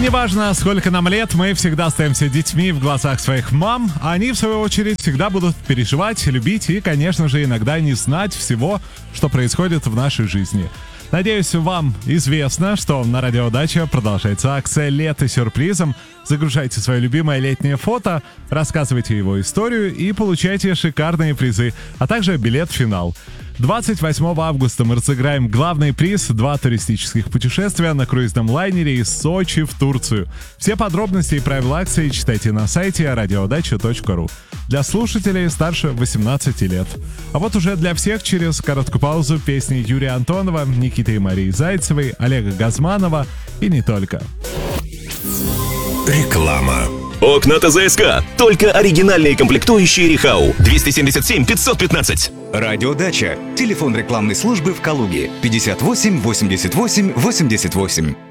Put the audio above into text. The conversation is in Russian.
неважно, сколько нам лет, мы всегда остаемся детьми в глазах своих мам, а они, в свою очередь, всегда будут переживать, любить и, конечно же, иногда не знать всего, что происходит в нашей жизни. Надеюсь, вам известно, что на Радио Дача продолжается акция «Лето сюрпризом». Загружайте свое любимое летнее фото, рассказывайте его историю и получайте шикарные призы, а также билет в финал. 28 августа мы разыграем главный приз — 2 туристических путешествия на круизном лайнере из Сочи в Турцию. Все подробности и правила акции читайте на сайте radiodacha.ru. Для слушателей старше 18 лет. А вот уже для всех через короткую паузу песни Юрия Антонова, Никиты и Марии Зайцевой, Олега Газманова и не только. Реклама. Окна ТЗСК. Только оригинальные комплектующие Рихау. 277 515. Радио Дача. Телефон рекламной службы в Калуге. 58 88 88.